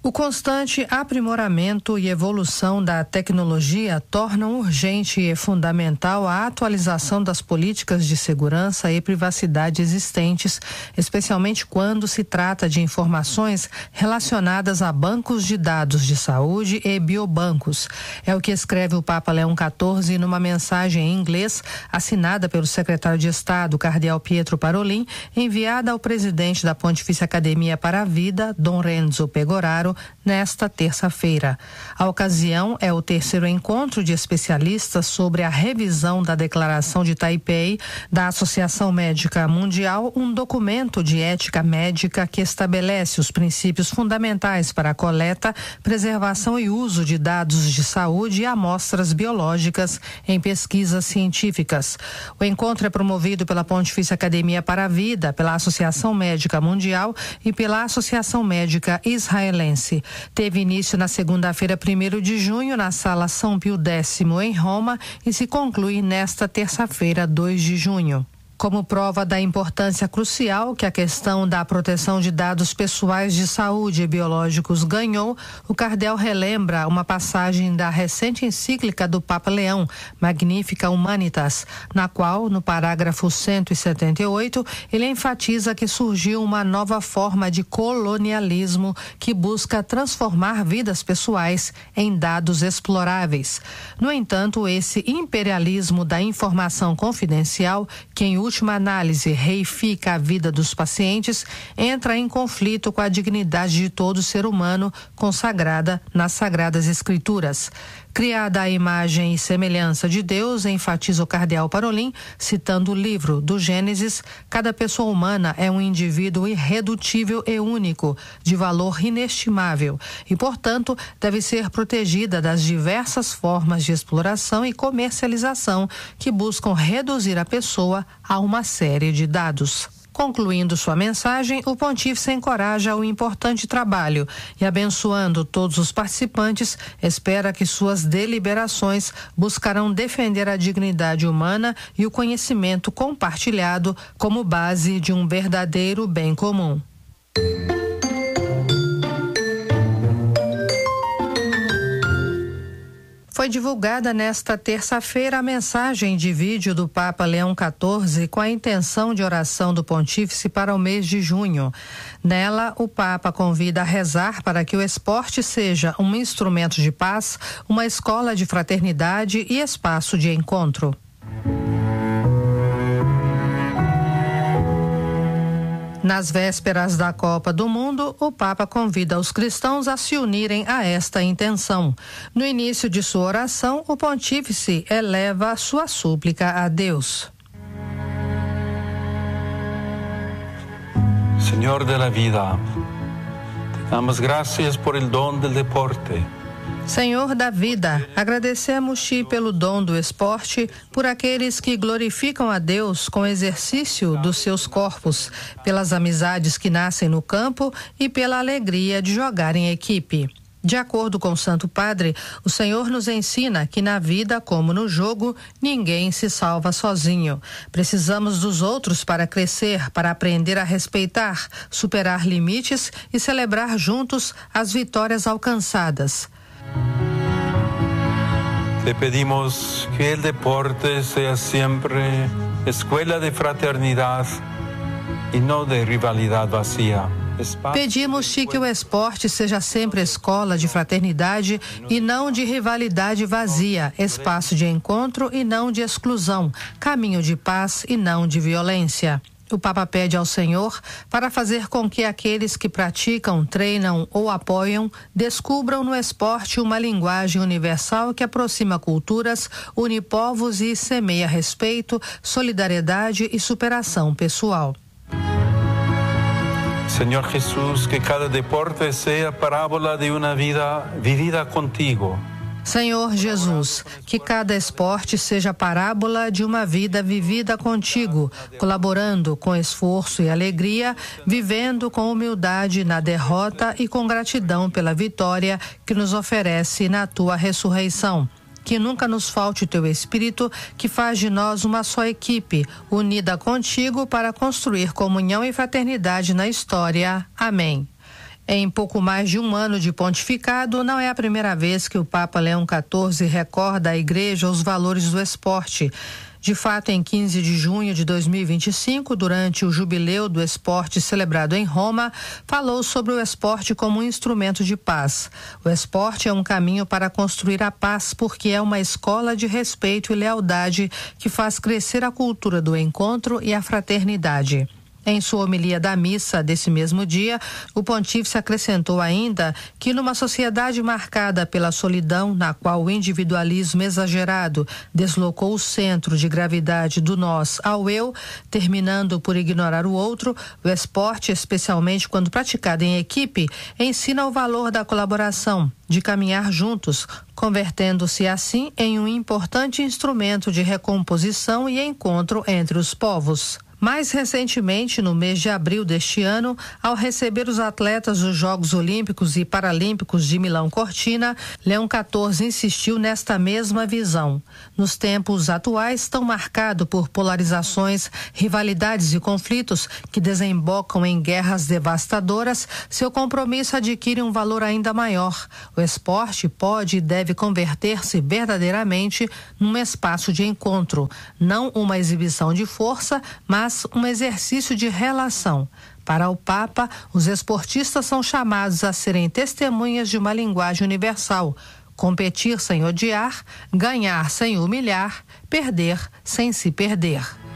O constante aprimoramento e evolução da tecnologia tornam urgente e fundamental a atualização das políticas de segurança e privacidade existentes, especialmente quando se trata de informações relacionadas a bancos de dados de saúde e biobancos. É o que escreve o Papa Leão XIV numa mensagem em inglês assinada pelo secretário de Estado, cardeal Pietro Parolin, enviada ao presidente da Pontifícia Academia para a Vida, Dom Renzo Pegoraro, nesta terça-feira. A ocasião é o terceiro encontro de especialistas sobre a revisão da Declaração de Taipei da Associação Médica Mundial, um documento de ética médica que estabelece os princípios fundamentais para a coleta, preservação e uso de dados de saúde e amostras biológicas em pesquisas científicas. O encontro é promovido pela Pontifícia Academia para a Vida, pela Associação Médica Mundial e pela Associação Médica Israelense. Teve início na segunda-feira, 1º de junho, na Sala São Pio X, em Roma, e se conclui nesta terça-feira, 2 de junho. Como prova da importância crucial que a questão da proteção de dados pessoais de saúde e biológicos ganhou, o cardeal relembra uma passagem da recente encíclica do Papa Leão, Magnificat Humanitas, na qual, no parágrafo 178, ele enfatiza que surgiu uma nova forma de colonialismo que busca transformar vidas pessoais em dados exploráveis. No entanto, esse imperialismo da informação confidencial, que em última análise reifica a vida dos pacientes, entra em conflito com a dignidade de todo ser humano consagrada nas Sagradas Escrituras. Criada à imagem e semelhança de Deus, enfatiza o cardeal Parolin, citando o livro do Gênesis, cada pessoa humana é um indivíduo irredutível e único, de valor inestimável, e, portanto, deve ser protegida das diversas formas de exploração e comercialização que buscam reduzir a pessoa a uma série de dados. Concluindo sua mensagem, o pontífice encoraja o importante trabalho e, abençoando todos os participantes, espera que suas deliberações buscarão defender a dignidade humana e o conhecimento compartilhado como base de um verdadeiro bem comum. Foi divulgada nesta terça-feira a mensagem de vídeo do Papa Leão XIV com a intenção de oração do pontífice para o mês de junho. Nela, o Papa convida a rezar para que o esporte seja um instrumento de paz, uma escola de fraternidade e espaço de encontro. Nas vésperas da Copa do Mundo, o Papa convida os cristãos a se unirem a esta intenção. No início de sua oração, o pontífice eleva sua súplica a Deus. Senhor de la vida, te damos gracias por el don del deporte. Senhor da vida, agradecemos-te pelo dom do esporte, por aqueles que glorificam a Deus com o exercício dos seus corpos, pelas amizades que nascem no campo e pela alegria de jogar em equipe. De acordo com o Santo Padre, o Senhor nos ensina que na vida, como no jogo, ninguém se salva sozinho. Precisamos dos outros para crescer, para aprender a respeitar, superar limites e celebrar juntos as vitórias alcançadas. Te pedimos que el deporte sea siempre escuela de fraternidad y no de rivalidad vacía. Pedimos-te que o esporte seja sempre escola de fraternidade e não de rivalidade vazia, espaço de encontro e não de exclusão, caminho de paz e não de violência. O Papa pede ao Senhor para fazer com que aqueles que praticam, treinam ou apoiam descubram no esporte uma linguagem universal que aproxima culturas, une povos e semeia respeito, solidariedade e superação pessoal. Senhor Jesus, que cada deporte seja parábola de uma vida vivida contigo. Senhor Jesus, que cada esporte seja parábola de uma vida vivida contigo, colaborando com esforço e alegria, vivendo com humildade na derrota e com gratidão pela vitória que nos oferece na tua ressurreição. Que nunca nos falte o teu Espírito, que faz de nós uma só equipe, unida contigo para construir comunhão e fraternidade na história. Amém. Em pouco mais de um ano de pontificado, não é a primeira vez que o Papa Leão XIV recorda à Igreja os valores do esporte. De fato, em 15 de junho de 2025, durante o Jubileu do Esporte celebrado em Roma, falou sobre o esporte como um instrumento de paz. O esporte é um caminho para construir a paz, porque é uma escola de respeito e lealdade que faz crescer a cultura do encontro e a fraternidade. Em sua homilia da missa desse mesmo dia, o pontífice acrescentou ainda que numa sociedade marcada pela solidão, na qual o individualismo exagerado deslocou o centro de gravidade do nós ao eu, terminando por ignorar o outro, o esporte, especialmente quando praticado em equipe, ensina o valor da colaboração, de caminhar juntos, convertendo-se assim em um importante instrumento de recomposição e encontro entre os povos. Mais recentemente, no mês de abril deste ano, ao receber os atletas dos Jogos Olímpicos e Paralímpicos de Milão-Cortina, Leão XIV insistiu nesta mesma visão. Nos tempos atuais, tão marcado por polarizações, rivalidades e conflitos que desembocam em guerras devastadoras, seu compromisso adquire um valor ainda maior. O esporte pode e deve converter-se verdadeiramente num espaço de encontro, não uma exibição de força, mas um exercício de relação. Para o Papa, os esportistas são chamados a serem testemunhas de uma linguagem universal: competir sem odiar, ganhar sem humilhar, perder sem se perder.